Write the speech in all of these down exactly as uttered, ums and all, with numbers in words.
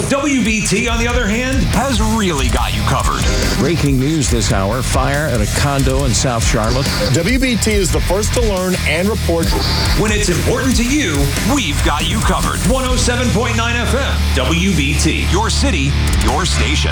W B T, on the other hand, has really got you covered. Breaking news this hour, fire at a condo in South Charlotte. W B T is the first to learn and report. When it's important to you, we've got you covered. one oh seven point nine F M, W B T, your city, your station.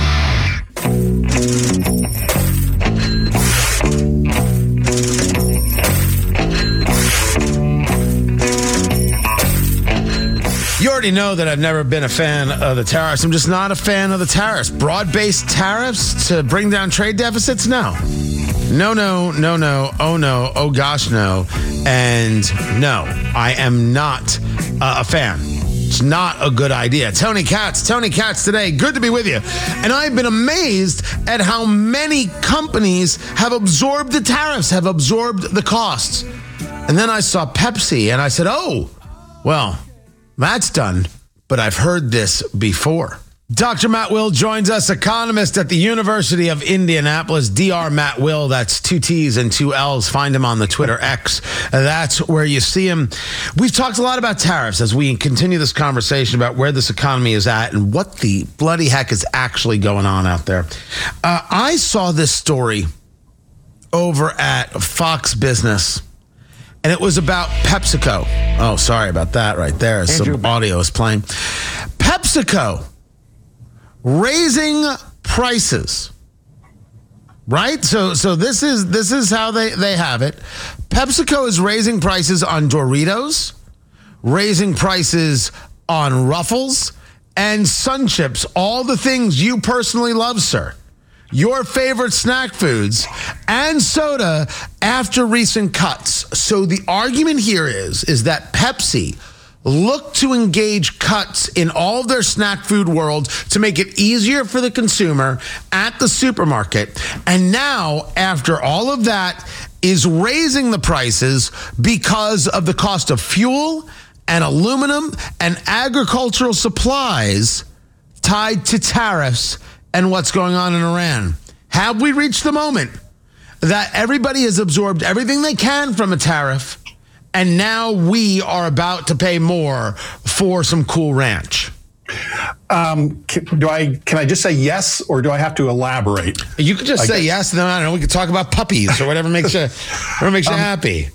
You already know that I've never been a fan of the tariffs. I'm just not a fan of the tariffs. Broad-based tariffs to bring down trade deficits? No. No, no, no, no. Oh, no. Oh, gosh, no. And no, I am not uh, a fan. It's not a good idea. Tony Katz, Tony Katz today. Good to be with you. And I've been amazed at how many companies have absorbed the tariffs, have absorbed the costs. And then I saw Pepsi and I said, oh, well, that's done, but I've heard this before. Doctor Matt Will joins us, economist at the University of Indianapolis. Doctor Matt Will, that's two T's and two L's. Find him on the Twitter X. That's where you see him. We've talked a lot about tariffs as we continue this conversation about where this economy is at and what the bloody heck is actually going on out there. Uh, I saw this story over at Fox Business. And it was about PepsiCo. Oh, sorry about that right there. Andrew, some audio is playing. PepsiCo raising prices. Right? So so this is this is how they, they have it. PepsiCo is raising prices on Doritos, raising prices on Ruffles, and Sun Chips. All the things you personally love, sir. Your favorite snack foods and soda after recent cuts. So the argument here is, is that Pepsi looked to engage cuts in all of their snack food worlds to make it easier for the consumer at the supermarket. And now, after all of that, is raising the prices because of the cost of fuel and aluminum and agricultural supplies tied to tariffs and what's going on in Iran. Have we reached the moment that everybody has absorbed everything they can from a tariff, and now we are about to pay more for some Cool Ranch? Um, can, do I can I just say yes, or do I have to elaborate? You could just I say guess. yes, and then I don't know. We could talk about puppies or whatever makes you whatever makes you um, happy.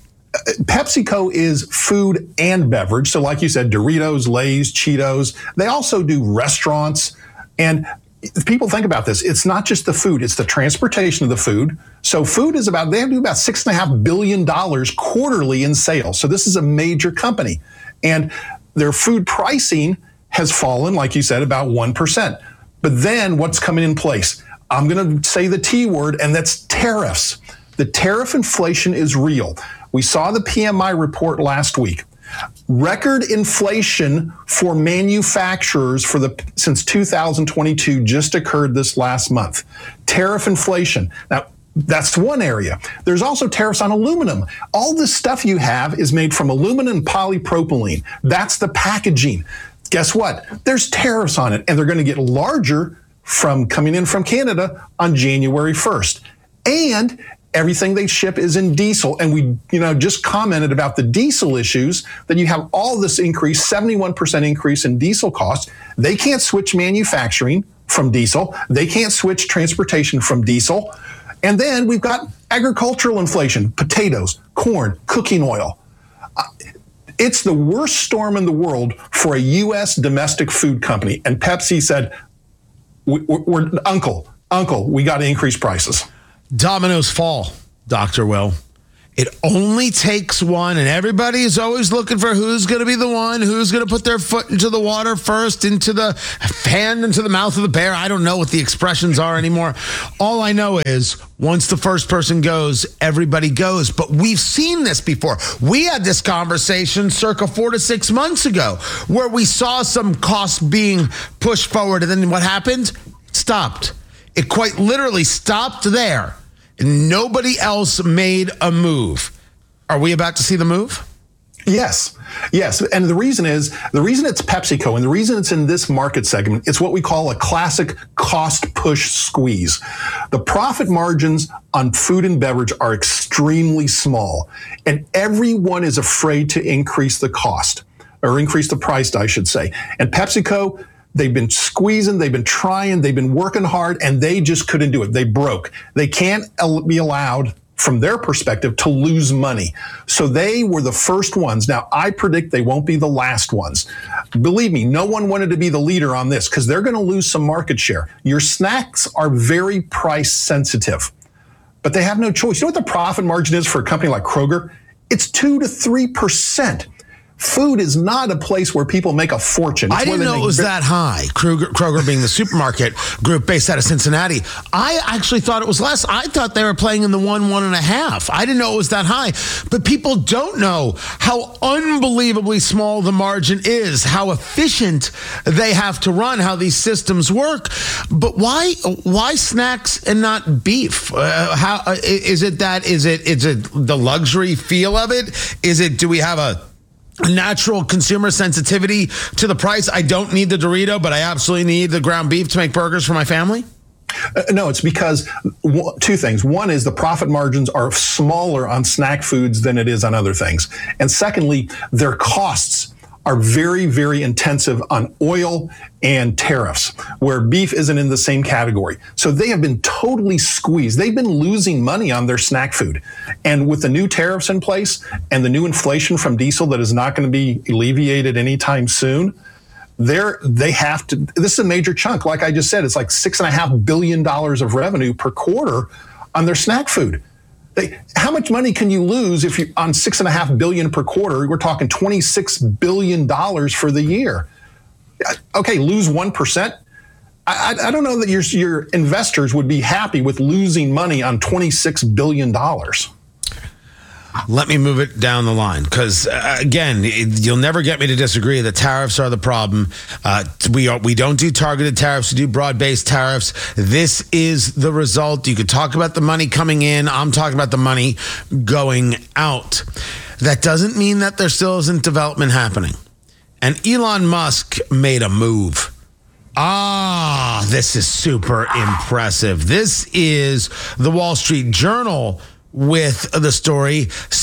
PepsiCo is food and beverage. So, like you said, Doritos, Lay's, Cheetos. They also do restaurants. And people think about this. It's not just the food, it's the transportation of the food. So food is about, they do about six and a half billion dollars quarterly in sales. So this is a major company. And their food pricing has fallen, like you said, about one percent. But then what's coming in place? I'm going to say the T word, and that's tariffs. The tariff inflation is real. We saw the P M I report last week. Record inflation for manufacturers for the since two thousand twenty-two just occurred this last month. Tariff inflation. Now, that's one area. There's also tariffs on aluminum. All this stuff you have is made from aluminum and polypropylene. That's the packaging. Guess what? There's tariffs on it, and they're going to get larger from coming in from Canada on January first. And everything they ship is in diesel. And we, you know, just commented about the diesel issues, that you have all this increase, seventy-one percent increase in diesel costs. They can't switch manufacturing from diesel. They can't switch transportation from diesel. And then we've got agricultural inflation, potatoes, corn, cooking oil. Uh, it's the worst storm in the world for a U S domestic food company. And Pepsi said, we, we're, uncle, uncle, we got to increase prices. Dominoes fall, Doctor Will. It only takes one, and everybody is always looking for who's going to be the one, who's going to put their foot into the water first, into the hand, into the mouth of the bear. I don't know what the expressions are anymore. All I know is once the first person goes, everybody goes. But we've seen this before. We had this conversation circa four to six months ago where we saw some costs being pushed forward, and then what happened? It stopped. It quite literally stopped there. And nobody else made a move. Are we about to see the move? Yes. Yes. And the reason is, the reason it's PepsiCo and the reason it's in this market segment, it's what we call a classic cost push squeeze. The profit margins on food and beverage are extremely small, and everyone is afraid to increase the cost, or increase the price, I should say. And PepsiCo, They've been squeezing, they've been trying, they've been working hard, and they just couldn't do it. They broke. They can't be allowed, from their perspective, to lose money. So they were the first ones. Now, I predict they won't be the last ones. Believe me, no one wanted to be the leader on this because they're going to lose some market share. Your snacks are very price sensitive, but they have no choice. You know what the profit margin is for a company like Kroger? It's two to three percent. Food is not a place where people make a fortune. It's I didn't know it was that high. Kroger, Kroger being the supermarket group based out of Cincinnati. I actually thought it was less. I thought they were playing in the one, one and a half. I didn't know it was that high. But people don't know how unbelievably small the margin is, how efficient they have to run, how these systems work. But why, why snacks and not beef? Uh, how uh, is it that? Is it is it the luxury feel of it? Is it? Do we have a natural consumer sensitivity to the price? I don't need the Dorito, but I absolutely need the ground beef to make burgers for my family? Uh, no, it's because w- two things. One is the profit margins are smaller on snack foods than it is on other things. And secondly, their costs are very, very intensive on oil and tariffs, where beef isn't in the same category. So they have been totally squeezed. They've been losing money on their snack food. And with the new tariffs in place and the new inflation from diesel that is not going to be alleviated anytime soon, they're, they have to, this is a major chunk. Like I just said, it's like six and a half billion dollars of revenue per quarter on their snack food. They, how much money can you lose if you on six and a half billion per quarter? We're talking twenty-six billion dollars for the year. Okay, lose one percent. I, I, I don't know that your your investors would be happy with losing money on twenty-six billion dollars. Let me move it down the line because, uh, again, it, you'll never get me to disagree. The tariffs are the problem. Uh, we are, we don't do targeted tariffs. We do broad-based tariffs. This is the result. You could talk about the money coming in. I'm talking about the money going out. That doesn't mean that there still isn't development happening. And Elon Musk made a move. Ah, this is super impressive. This is the Wall Street Journal with the story.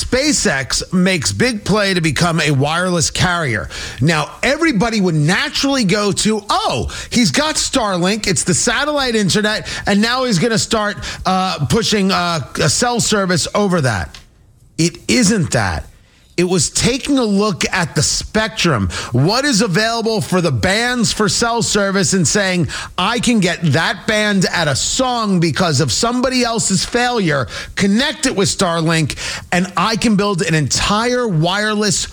SpaceX makes big play to become a wireless carrier. Now, everybody would naturally go to, oh, he's got Starlink. It's the satellite internet. And now he's going to start uh, pushing uh, a cell service over that. It isn't that. It was taking a look at the spectrum, what is available for the bands for cell service, and saying, I can get that band at a song because of somebody else's failure, connect it with Starlink, and I can build an entire wireless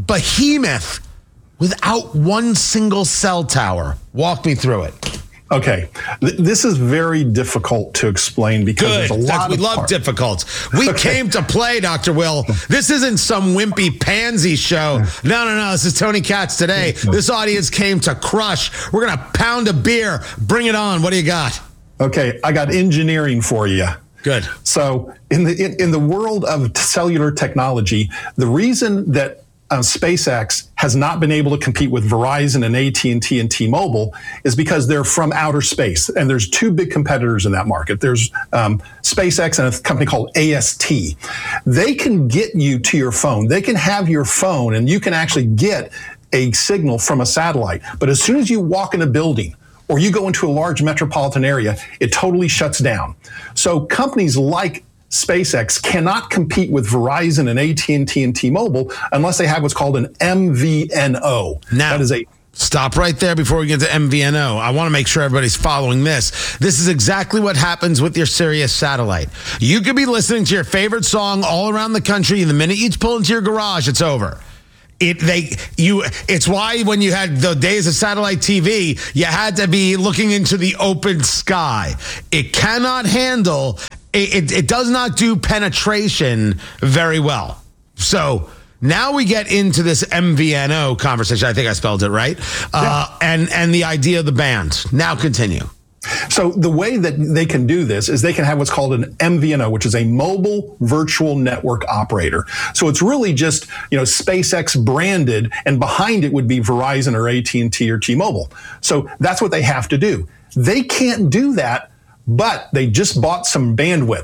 behemoth without one single cell tower. Walk me through it. Okay, Th- this is very difficult to explain because Good. there's a lot That's, we of love part. difficult. We Okay. came to play, Doctor Will. This isn't some wimpy pansy show. No, no, no. This is Tony Katz today. This audience came to crush. We're going to pound a beer. Bring it on. What do you got? Okay, I got engineering for you. Good. So in the in, in the world of cellular technology, the reason that uh, SpaceX has not been able to compete with Verizon and A T and T and T-Mobile is because they're from outer space, and there's two big competitors in that market. There's um, SpaceX and a company called A S T. They can get you to your phone. They can have your phone, and you can actually get a signal from a satellite. But as soon as you walk in a building or you go into a large metropolitan area, it totally shuts down. So companies like SpaceX cannot compete with Verizon and A T and T and T-Mobile unless they have what's called an M V N O. Now, that is a stop right there before we get to M V N O. I want to make sure everybody's following this. This is exactly what happens with your Sirius satellite. You could be listening to your favorite song all around the country, and the minute you pull into your garage, it's over. It they you. It's why when you had the days of satellite T V, you had to be looking into the open sky. It cannot handle. It, it, it does not do penetration very well. So now we get into this M V N O conversation. I think I spelled it right. Uh, yeah. and, and the idea of the band. Now continue. So the way that they can do this is they can have what's called an M V N O, which is a mobile virtual network operator. So it's really just, you know, SpaceX branded, and behind it would be Verizon or A T and T or T-Mobile. So that's what they have to do. They can't do that, but they just bought some bandwidth.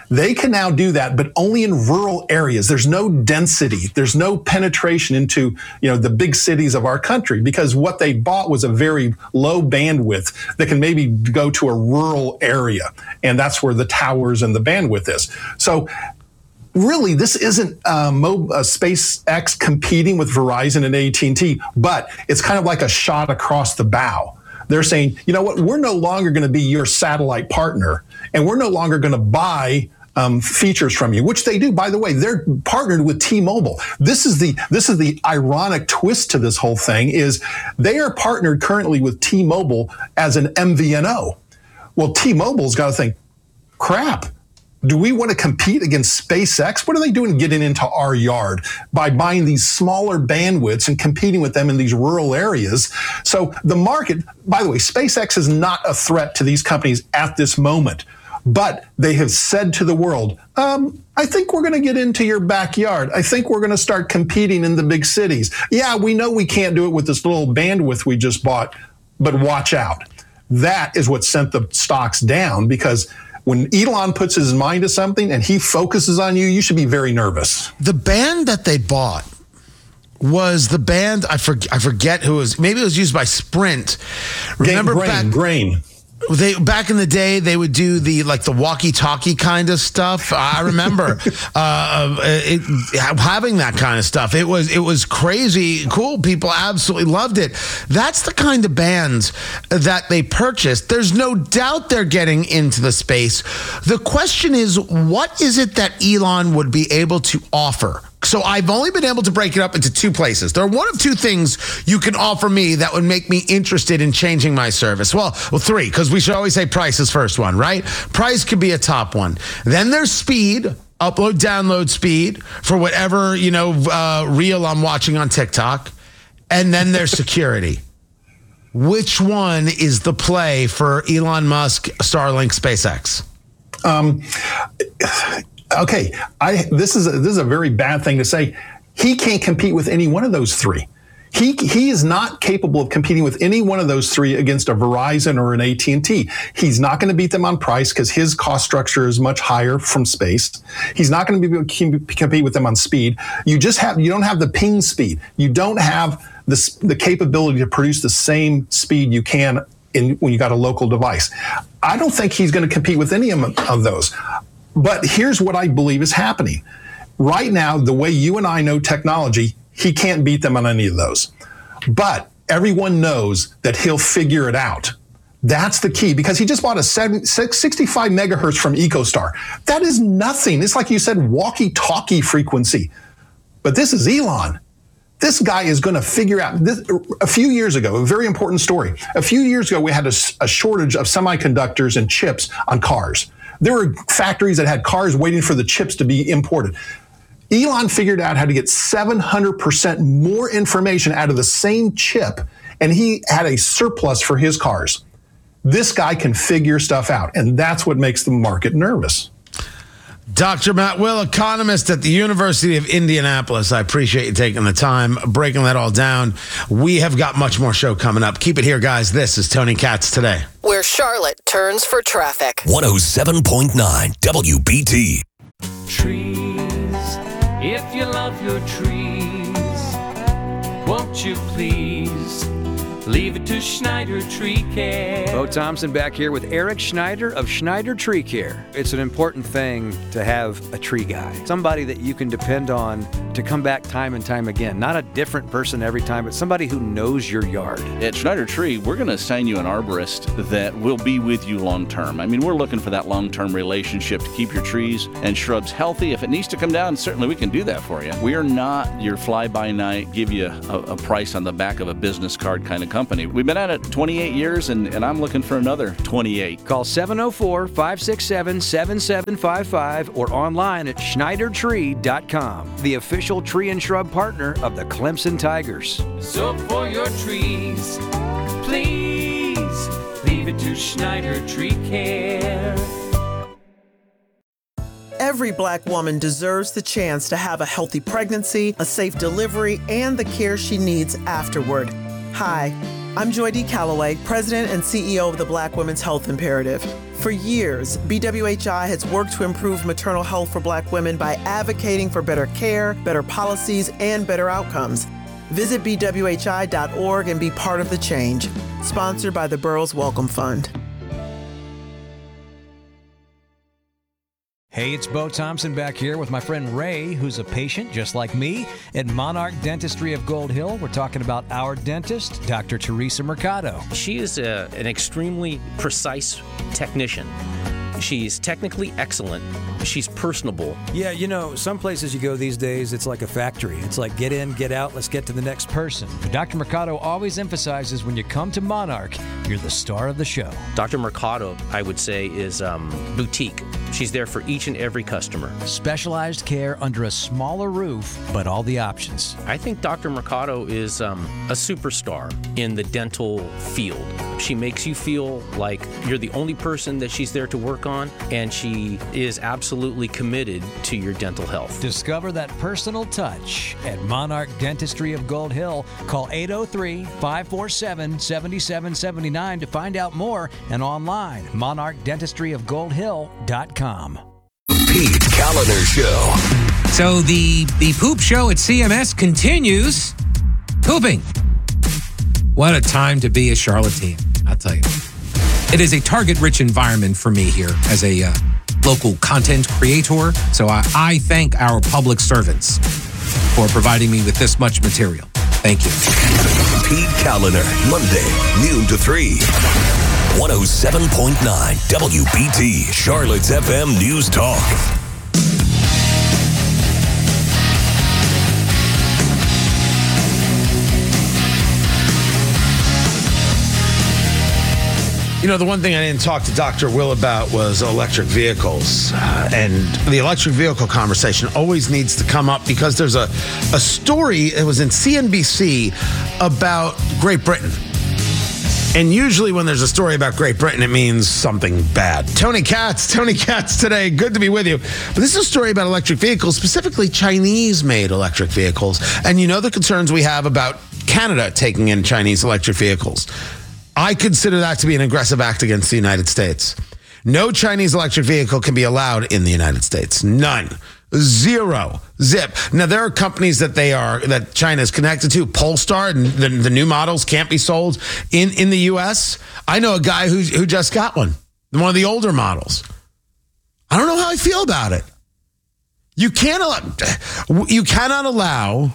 They can now do that, but only in rural areas. There's no density. There's no penetration into, you know, the big cities of our country, because what they bought was a very low bandwidth that can maybe go to a rural area. And that's where the towers and the bandwidth is. So really, this isn't uh, Mo- uh, SpaceX competing with Verizon and A T and T, but it's kind of like a shot across the bow. They're saying, you know what, we're no longer going to be your satellite partner, and we're no longer going to buy Um, features from you, which they do. By the way, they're partnered with T-Mobile. This is the this is the ironic twist to this whole thing, is they are partnered currently with T-Mobile as an M V N O. Well, T-Mobile's got to think, crap, do we want to compete against SpaceX? What are they doing getting into our yard by buying these smaller bandwidths and competing with them in these rural areas? So the market, by the way, SpaceX is not a threat to these companies at this moment. But they have said to the world, um, I think we're going to get into your backyard. I think we're going to start competing in the big cities. Yeah, we know we can't do it with this little bandwidth we just bought, but watch out. That is what sent the stocks down, because when Elon puts his mind to something and he focuses on you, you should be very nervous. The band that they bought was the band, I forget, I forget who it was. Maybe it was used by Sprint. Remember Grain, back, grain. They back in the day, they would do the like the walkie-talkie kind of stuff. I remember uh, it, having that kind of stuff. It was it was crazy cool. People absolutely loved it. That's the kind of bands that they purchased. There's no doubt they're getting into the space. The question is, what is it that Elon would be able to offer? So I've only been able to break it up into two places. There are one of two things you can offer me that would make me interested in changing my service. Well, well, three, because we should always say price is first one, right? Price could be a top one. Then there's speed, upload, download speed for whatever, you know, uh, reel I'm watching on TikTok. And then there's security. Which one is the play for Elon Musk, Starlink, SpaceX? Um. Okay, I this is a, this is a very bad thing to say. He can't compete with any one of those three. He he is not capable of competing with any one of those three against a Verizon or an A T and T. He's not going to beat them on price because his cost structure is much higher from space. He's not going to be able to compete with them on speed. You just have you don't have the ping speed. You don't have the the capability to produce the same speed you can in when you got a local device. I don't think he's going to compete with any of, of those. But here's what I believe is happening. Right now, the way you and I know technology, he can't beat them on any of those. But everyone knows that he'll figure it out. That's the key, because he just bought a sixty-five megahertz from EchoStar. That is nothing. It's like you said, walkie-talkie frequency. But this is Elon. This guy is going to figure out this. A few years ago, a very important story. A few years ago, we had a, a shortage of semiconductors and chips on cars. There were factories that had cars waiting for the chips to be imported. Elon figured out how to get seven hundred percent more information out of the same chip, and he had a surplus for his cars. This guy can figure stuff out, and that's what makes the market nervous. Doctor Matt Will, economist at the University of Indianapolis. I appreciate you taking the time, breaking that all down. We have got much more show coming up. Keep it here, guys. This is Tony Katz Today, where Charlotte turns for traffic. one oh seven point nine W B T. Trees, if you love your trees, won't you please leave it to Schneider Tree Care? Bo Thompson back here with Eric Schneider of Schneider Tree Care. It's an important thing to have a tree guy, somebody that you can depend on to come back time and time again. Not a different person every time, but somebody who knows your yard. At Schneider Tree, we're going to assign you an arborist that will be with you long term. I mean, we're looking for that long-term relationship to keep your trees and shrubs healthy. If it needs to come down, certainly we can do that for you. We are not your fly-by-night, give you a, a price on the back of a business card kind of company. We've been at it twenty-eight years, and, and I'm looking for another twenty-eight. Call seven oh four, five six seven, seven seven five five or online at Schneider Tree dot com, the official tree and shrub partner of the Clemson Tigers. So for your trees, please leave it to Schneider Tree Care. Every Black woman deserves the chance to have a healthy pregnancy, a safe delivery, and the care she needs afterward. Hi, I'm Joy D. Calloway, President and C E O of the Black Women's Health Imperative. For years, B W H I has worked to improve maternal health for Black women by advocating for better care, better policies, and better outcomes. Visit B W H I dot org and be part of the change. Sponsored by the Burroughs Welcome Fund. Hey, it's Bo Thompson back here with my friend Ray, who's a patient just like me at Monarch Dentistry of Gold Hill. We're talking about our dentist, Doctor Teresa Mercado. She is a, an extremely precise technician. She's technically excellent. She's personable. Yeah, you know, some places you go these days, it's like a factory. It's like get in, get out, let's get to the next person. But Doctor Mercado always emphasizes when you come to Monarch, you're the star of the show. Doctor Mercado, I would say, is um, boutique. She's there for each and every customer. Specialized care under a smaller roof, but all the options. I think Doctor Mercado is um, a superstar in the dental field. She makes you feel like you're the only person that she's there to work on, and she is absolutely committed to your dental health. Discover that personal touch at Monarch Dentistry of Gold Hill. Call eight oh three, five four seven, seven seven seven nine to find out more, and online, monarch dentistry of gold hill dot com. Pete Kaliner Show. So the, the poop show at C M S continues. Pooping. What a time to be a charlatan, I'll tell you. It is a target-rich environment for me here as a uh, local content creator. So I, I thank our public servants for providing me with this much material. Thank you. Pete Kaliner, Monday, noon to three. one oh seven point nine W B T, Charlotte's F M News Talk. You know, the one thing I didn't talk to Doctor Will about was electric vehicles. Uh, and the electric vehicle conversation always needs to come up because there's a, a story, it was in C N B C, about Great Britain. And usually when there's a story about Great Britain, it means something bad. Tony Katz, Tony Katz today, good to be with you. But this is a story about electric vehicles, specifically Chinese-made electric vehicles. And you know the concerns we have about Canada taking in Chinese electric vehicles. I consider that to be an aggressive act against the United States. No Chinese electric vehicle can be allowed in the United States. None. Zero. Zip. Now, there are companies that they are, that China is connected to. Polestar, and the, the new models can't be sold in, in the U S. I know a guy who, who just got one. One of the older models. I don't know how I feel about it. You can't allow, you cannot allow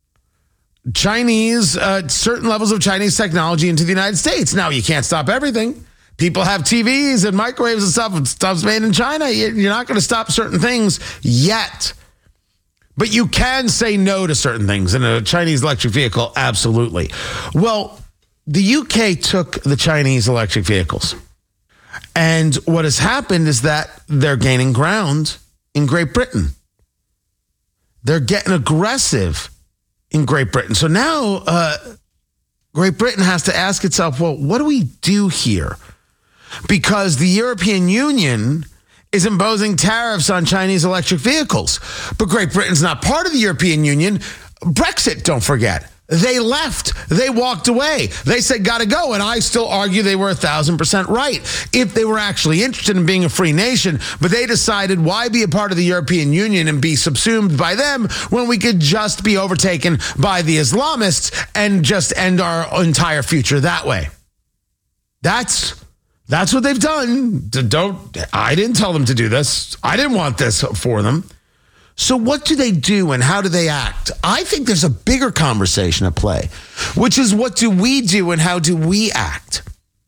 Chinese, uh, certain levels of Chinese technology into the United States. Now, you can't stop everything. People have T Vs and microwaves and stuff, and stuff's made in China. You're not going to stop certain things yet. But you can say no to certain things in a Chinese electric vehicle, absolutely. Well, the U K took the Chinese electric vehicles. And what has happened is that they're gaining ground in Great Britain. They're getting aggressive in Great Britain. So now uh, Great Britain has to ask itself, well, what do we do here? Because the European Union is imposing tariffs on Chinese electric vehicles. But Great Britain's not part of the European Union. Brexit, don't forget. They left. They walked away. They said, gotta go. And I still argue they were a thousand percent right if they were actually interested in being a free nation. But they decided, why be a part of the European Union and be subsumed by them when we could just be overtaken by the Islamists and just end our entire future that way? That's that's what they've done. Don't I didn't tell them to do this. I didn't want this for them. So what do they do and how do they act? I think there's a bigger conversation at play, which is what do we do and how do we act?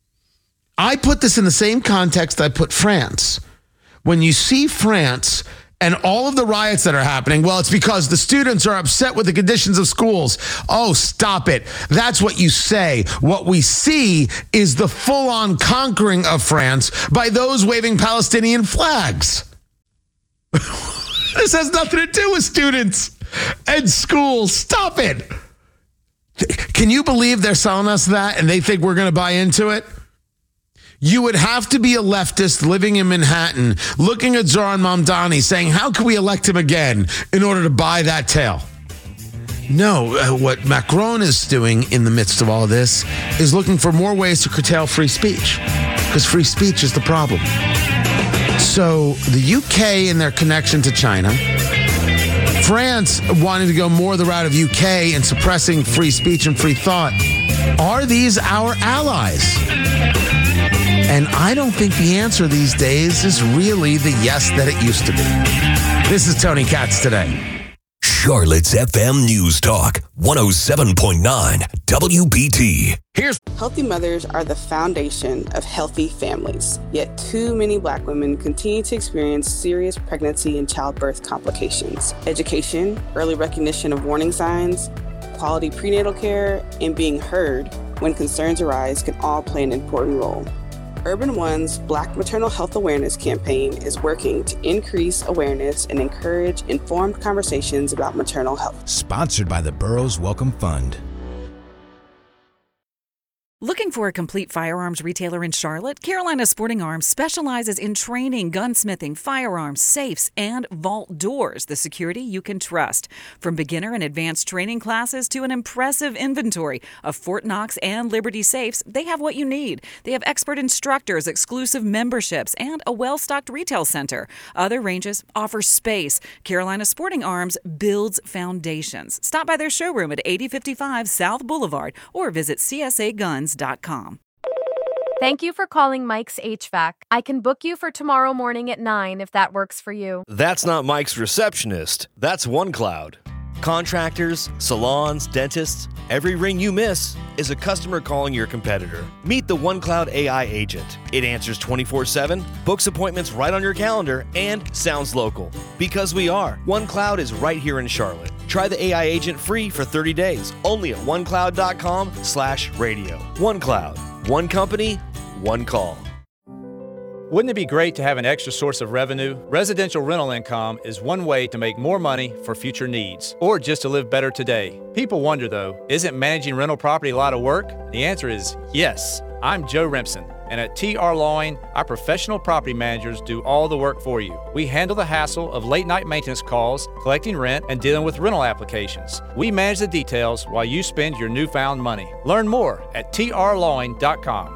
I put this in the same context I put France. When you see France and all of the riots that are happening, well, it's because the students are upset with the conditions of schools. Oh, stop it. That's what you say. What we see is the full-on conquering of France by those waving Palestinian flags. This has nothing to do with students and schools. Stop it. Can you believe they're selling us that and they think we're going to buy into it? You would have to be a leftist living in Manhattan, looking at Zoran Mamdani saying, how can we elect him again in order to buy that tale? No, uh, what Macron is doing in the midst of all of this is looking for more ways to curtail free speech. because free speech is the problem. So the U K and their connection to China, France wanting to go more the route of U K and suppressing free speech and free thought. Are these our allies? And I don't think the answer these days is really the yes that it used to be. This is Tony Katz Today. Charlotte's F M News Talk, one oh seven point nine W B T. Here's Healthy mothers are the foundation of healthy families. Yet too many Black women continue to experience serious pregnancy and childbirth complications. Education, early recognition of warning signs, quality prenatal care, and being heard when concerns arise can all play an important role. Urban One's Black Maternal Health Awareness campaign is working to increase awareness and encourage informed conversations about maternal health. Sponsored by the Burroughs Welcome Fund. Looking for a complete firearms retailer in Charlotte? Carolina Sporting Arms specializes in training, gunsmithing, firearms, safes, and vault doors, the security you can trust. From beginner and advanced training classes to an impressive inventory of Fort Knox and Liberty safes, they have what you need. They have expert instructors, exclusive memberships, and a well-stocked retail center. Other ranges offer space. Carolina Sporting Arms builds foundations. Stop by their showroom at eighty fifty-five South Boulevard or visit C S A guns dot com. Thank you for calling Mike's H V A C. I can book you for tomorrow morning at nine if that works for you. That's not Mike's receptionist. That's OneCloud. Contractors, salons, dentists, every ring you miss is a customer calling your competitor. Meet the OneCloud A I agent. It answers twenty-four seven, books appointments right on your calendar, and sounds local. Because we are. OneCloud is right here in Charlotte. Try the A I agent free for thirty days, only at onecloud.com slash radio. OneCloud. One company, one call. Wouldn't it be great to have an extra source of revenue? Residential rental income is one way to make more money for future needs, or just to live better today. People wonder though, isn't managing rental property a lot of work? The answer is yes. I'm Joe Remsen, and at T R Lawing, our professional property managers do all the work for you. We handle the hassle of late night maintenance calls, collecting rent, and dealing with rental applications. We manage the details while you spend your newfound money. Learn more at T R lawing dot com.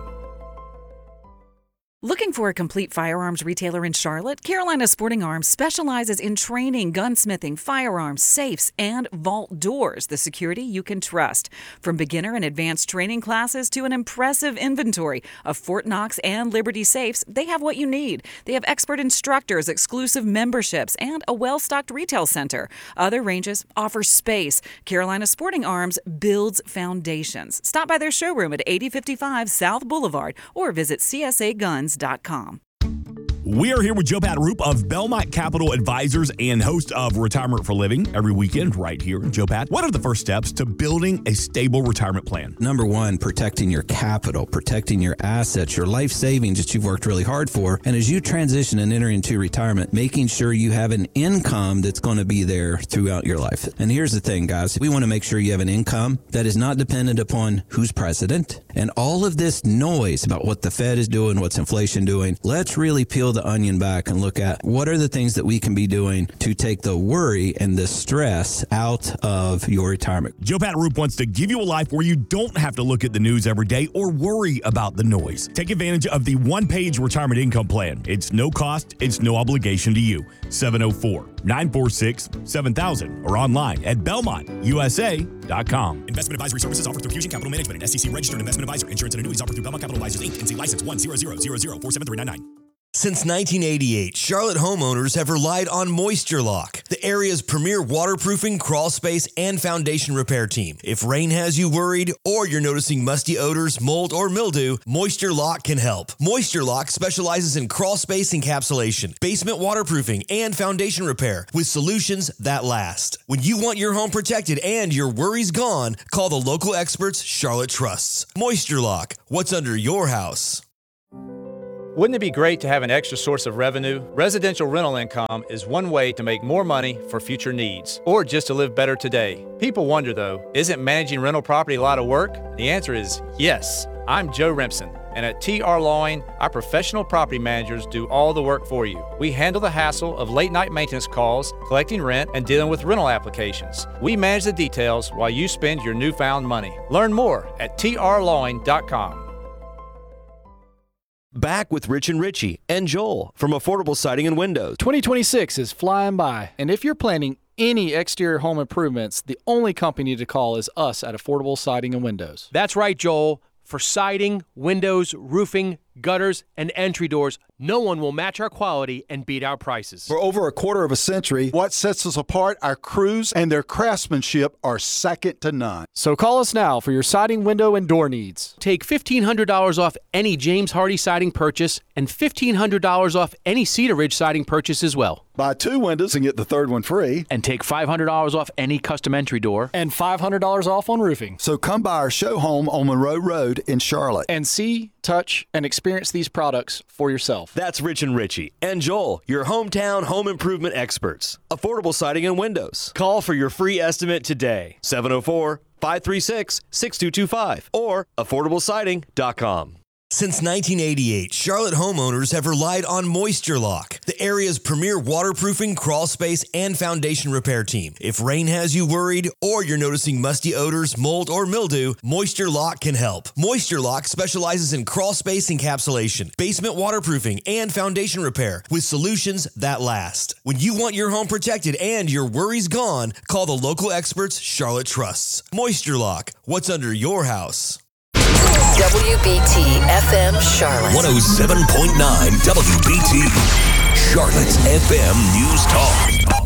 Looking for a complete firearms retailer in Charlotte? Carolina Sporting Arms specializes in training, gunsmithing, firearms, safes, and vault doors, the security you can trust. From beginner and advanced training classes to an impressive inventory of Fort Knox and Liberty safes, they have what you need. They have expert instructors, exclusive memberships, and a well-stocked retail center. Other ranges offer space. Carolina Sporting Arms builds foundations. Stop by their showroom at eighty fifty-five South Boulevard or visit C S A guns dot com. We are here with Joe Pat Roop of Belmont Capital Advisors and host of Retirement for Living every weekend right here. Joe Pat, what are the first steps to building a stable retirement plan? Number one, protecting your capital, protecting your assets, your life savings that you've worked really hard for. And as you transition and enter into retirement, making sure you have an income that's going to be there throughout your life. And here's the thing, guys. We want to make sure you have an income that is not dependent upon who's president and all of this noise about what the Fed is doing, what's inflation doing. Let's really peel the onion back and look at what are the things that we can be doing to take the worry and the stress out of your retirement. Joe Pat Roop wants to give you a life where you don't have to look at the news every day or worry about the noise. Take advantage of the one-page retirement income plan. It's no cost, it's no obligation to you. seven oh four, nine four six, seven thousand or online at belmont u s a dot com. Investment advisory services offered through Fusion Capital Management, an S E C registered investment advisor. Insurance and annuities offered through Belmont Capital Advisors, Incorporated. N C license one zero zero zero zero four seven three nine nine. Since nineteen eighty-eight, Charlotte homeowners have relied on Moisture Lock, the area's premier waterproofing, crawl space, and foundation repair team. If rain has you worried or you're noticing musty odors, mold, or mildew, Moisture Lock can help. Moisture Lock specializes in crawl space encapsulation, basement waterproofing, and foundation repair with solutions that last. When you want your home protected and your worries gone, call the local experts Charlotte trusts. Moisture Lock, what's under your house? Wouldn't it be great to have an extra source of revenue? Residential rental income is one way to make more money for future needs, or just to live better today. People wonder though, isn't managing rental property a lot of work? The answer is yes. I'm Joe Remsen, and at T R Lawing, our professional property managers do all the work for you. We handle the hassle of late night maintenance calls, collecting rent, and dealing with rental applications. We manage the details while you spend your newfound money. Learn more at T R lawing dot com. Back with Rich and Richie and Joel from Affordable Siding and Windows. twenty twenty-six is flying by, and if you're planning any exterior home improvements, the only company to call is us at Affordable Siding and Windows. That's right, Joel. For siding, windows, roofing, gutters, and entry doors, no one will match our quality and beat our prices. For over a quarter of a century, what sets us apart, our crews and their craftsmanship are second to none. So call us now for your siding, window, and door needs. Take fifteen hundred dollars off any James Hardy siding purchase and fifteen hundred dollars off any Cedar Ridge siding purchase as well. Buy two windows and get the third one free. And take five hundred dollars off any custom entry door. And five hundred dollars off on roofing. So come by our show home on Monroe Road in Charlotte. And see, touch, and experience these products for yourself. That's Rich and Richie and Joel, your hometown home improvement experts. Affordable Siding and Windows. Call for your free estimate today. seven oh four, five three six, six two two five or affordable siding dot com. Since nineteen eighty-eight, Charlotte homeowners have relied on Moisture Lock, the area's premier waterproofing, crawl space, and foundation repair team. If rain has you worried or you're noticing musty odors, mold, or mildew, Moisture Lock can help. Moisture Lock specializes in crawl space encapsulation, basement waterproofing, and foundation repair with solutions that last. When you want your home protected and your worries gone, call the local experts Charlotte trusts. Moisture Lock, what's under your house? W B T F M Charlotte. one oh seven point nine W B T, Charlotte's F M News Talk.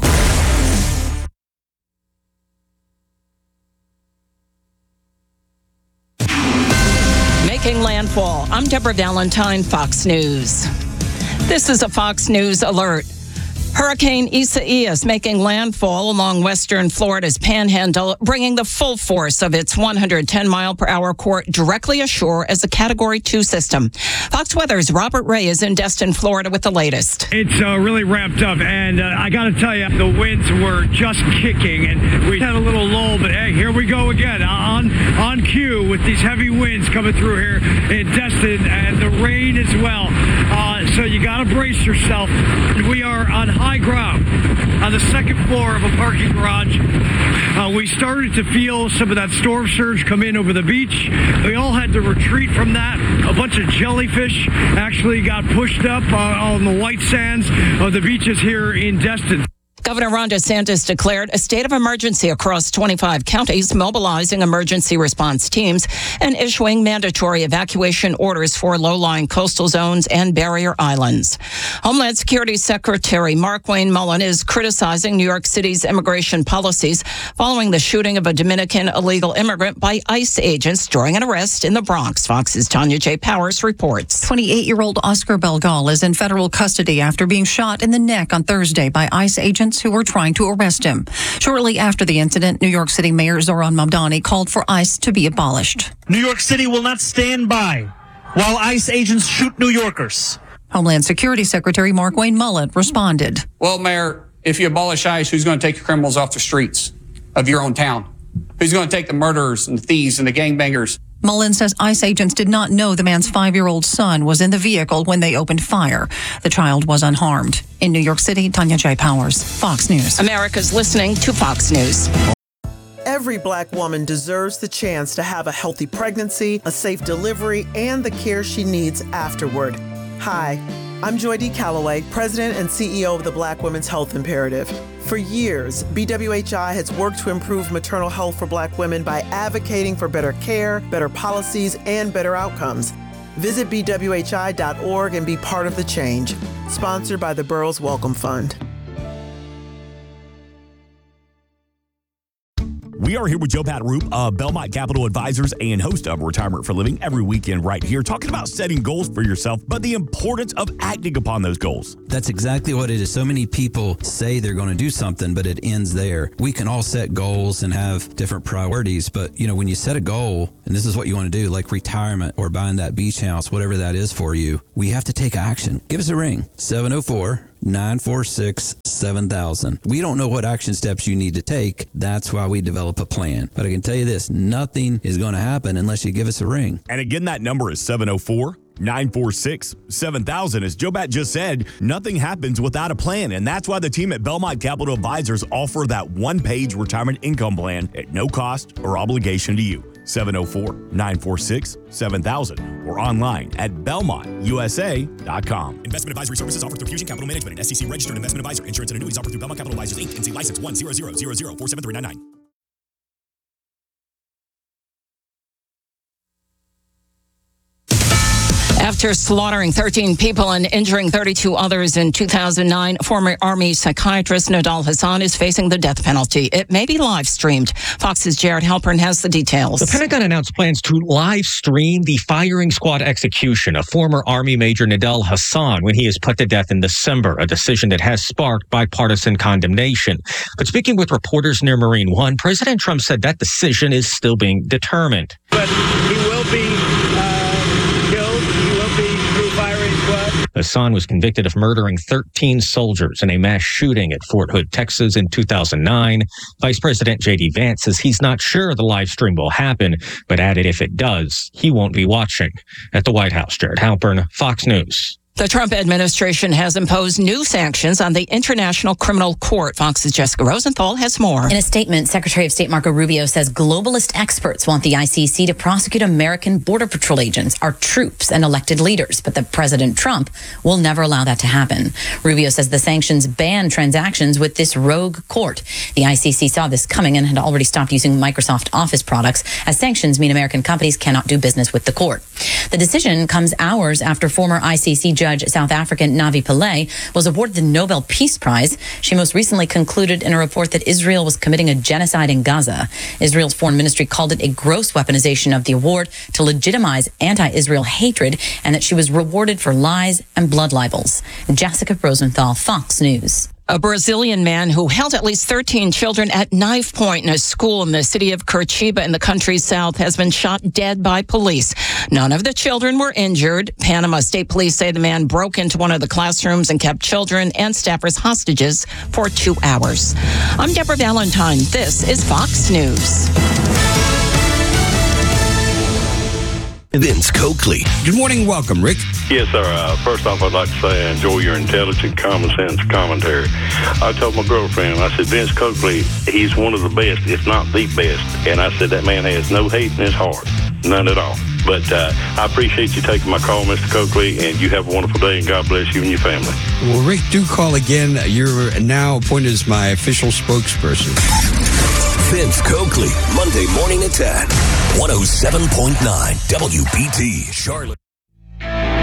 Making landfall. I'm Deborah Valentine, Fox News. This is a Fox News alert. Hurricane Isaias making landfall along western Florida's panhandle, bringing the full force of its one hundred ten mile per hour core directly ashore as a Category two system. Fox Weather's Robert Ray is in Destin, Florida with the latest. It's uh, really ramped up, and uh, I got to tell you, the winds were just kicking, and we had a little lull, but hey, here we go again, on, on cue with these heavy winds coming through here in Destin, and the rain as well. Uh, so you got to brace yourself. We are on high ground on the second floor of a parking garage. Uh, we started to feel some of that storm surge come in over the beach. We all had to retreat from that. A bunch of jellyfish actually got pushed up uh, on the white sands of the beaches here in Destin. Governor Ron DeSantis declared a state of emergency across twenty-five counties, mobilizing emergency response teams and issuing mandatory evacuation orders for low-lying coastal zones and barrier islands. Homeland Security Secretary Markwayne Mullin is criticizing New York City's immigration policies following the shooting of a Dominican illegal immigrant by ICE agents during an arrest in the Bronx. Fox's Tanya J. Powers reports. twenty-eight-year-old Oscar Belgal is in federal custody after being shot in the neck on Thursday by ICE agents who were trying to arrest him. Shortly after the incident, New York City Mayor Zohran Mamdani called for ICE to be abolished. New York City will not stand by while ICE agents shoot New Yorkers. Homeland Security Secretary Markwayne Mullin responded. Well, Mayor, if you abolish ICE, who's going to take your criminals off the streets of your own town? Who's going to take the murderers and the thieves and the gangbangers? Mullin says ICE agents did not know the man's five-year-old son was in the vehicle when they opened fire. The child was unharmed. In New York City, Tanya J. Powers, Fox News. America's listening to Fox News. Every Black woman deserves the chance to have a healthy pregnancy, a safe delivery, and the care she needs afterward. Hi, I'm Joy D. Calloway, President and C E O of the Black Women's Health Imperative. For years, B W H I has worked to improve maternal health for Black women by advocating for better care, better policies, and better outcomes. Visit B W H I dot org and be part of the change. Sponsored by the Burroughs Welcome Fund. We are here with Joe Pataroop of Belmont Capital Advisors and host of Retirement for Living every weekend right here, talking about setting goals for yourself, but the importance of acting upon those goals. That's exactly what it is. So many people say they're going to do something, but it ends there. We can all set goals and have different priorities, but you know, when you set a goal, and this is what you want to do, like retirement or buying that beach house, whatever that is for you, we have to take action. Give us a ring, seven oh four, nine four six, seven thousand. We don't know what action steps you need to take. That's why we develop a plan. But I can tell you this, nothing is going to happen unless you give us a ring. And again, that number is seven oh four, nine four six, seven thousand. As Joe Bat just said, nothing happens without a plan. And that's why the team at Belmont Capital Advisors offer that one-page retirement income plan at no cost or obligation to you. seven oh four, nine four six, seven thousand or online at belmont u s a dot com. Investment advisory services offered through Fusion Capital Management, an S E C registered investment advisor. Insurance and annuities offered through Belmont Capital Advisors, Incorporated. N C license one zero zero zero zero four seven three nine nine. After slaughtering thirteen people and injuring thirty-two others in two thousand nine, former Army psychiatrist Nidal Hasan is facing the death penalty. It may be live streamed. Fox's Jared Halpern has the details. The Pentagon announced plans to live stream the firing squad execution of former Army Major Nidal Hasan when he is put to death in December, a decision that has sparked bipartisan condemnation. But speaking with reporters near Marine One, President Trump said that decision is still being determined. But he will be uh, killed. He will be through firing squad. Hasan was convicted of murdering thirteen soldiers in a mass shooting at Fort Hood, Texas in two thousand nine. Vice President J D Vance says he's not sure the live stream will happen, but added if it does, he won't be watching. At the White House, Jared Halpern, Fox News. The Trump administration has imposed new sanctions on the International Criminal Court. Fox's Jessica Rosenthal has more. In a statement, Secretary of State Marco Rubio says globalist experts want the I C C to prosecute American Border Patrol agents, our troops, and elected leaders, but that President Trump will never allow that to happen. Rubio says the sanctions ban transactions with this rogue court. The I C C saw this coming and had already stopped using Microsoft Office products, as sanctions mean American companies cannot do business with the court. The decision comes hours after former I C C judge Judge, South African Navi Pillay, was awarded the Nobel Peace Prize. She most recently concluded in a report that Israel was committing a genocide in Gaza. Israel's foreign ministry called it a gross weaponization of the award to legitimize anti-Israel hatred, and that she was rewarded for lies and blood libels. Jessica Rosenthal, Fox News. A Brazilian man who held at least thirteen children at knife point in a school in the city of Curitiba in the country's south has been shot dead by police. None of the children were injured. Panama State Police say the man broke into one of the classrooms and kept children and staffers hostages for two hours. I'm Deborah Valentine. This is Fox News. Vince Coakley. Good morning. Welcome, Rick. Yes, sir. Uh, first off, I'd like to say I enjoy your intelligent, common sense commentary. I told my girlfriend, I said, Vince Coakley, he's one of the best, if not the best. And I said, that man has no hate in his heart. None at all. But uh, I appreciate you taking my call, Mister Coakley, and you have a wonderful day, and God bless you and your family. Well, Rick, do call again. You're now appointed as my official spokesperson. Vince Coakley, Monday morning at ten. one oh seven point nine W B T, Charlotte.